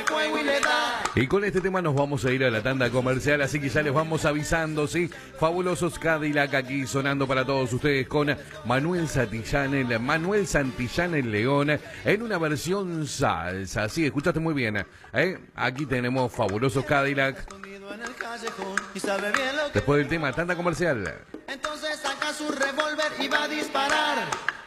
fuego y le da. Y con este tema nos vamos a ir a la tanda comercial, así que ya les vamos avisando, ¿sí? Fabulosos Cadillac aquí sonando para todos ustedes con Manuel Santillán el León en una versión salsa. Sí, escuchaste muy bien, ¿eh? Aquí tenemos Fabulosos Cadillac. Después del tema, tanda comercial. Entonces saca su revólver y va a disparar.